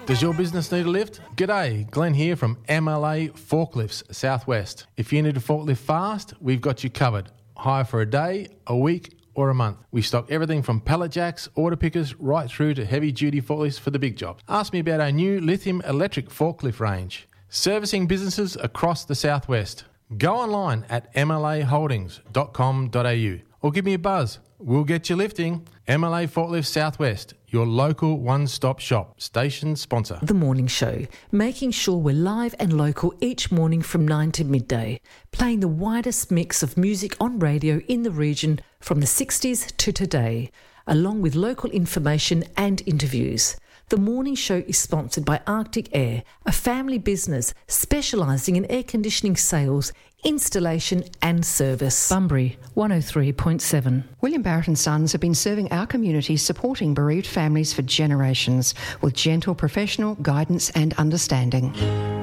Does your business need a lift? G'day, Glenn here from MLA Forklifts Southwest. If you need a forklift fast, we've got you covered. Hire for a day, a week or a month. We stock everything from pallet jacks, order pickers, right through to heavy duty forklifts for the big jobs. Ask me about our new lithium electric forklift range. Servicing businesses across the Southwest. Go online at mlaholdings.com.au or give me a buzz. We'll get you lifting. MLA Forklifts Southwest, your local one-stop shop. Station sponsor. The Morning Show, making sure we're live and local each morning from 9 to midday, playing the widest mix of music on radio in the region from the 60s to today, along with local information and interviews. The Morning Show is sponsored by Arctic Air, a family business specialising in air conditioning sales, installation and service. Bunbury 103.7. William Barrett and Sons have been serving our community, supporting bereaved families for generations with gentle professional guidance and understanding.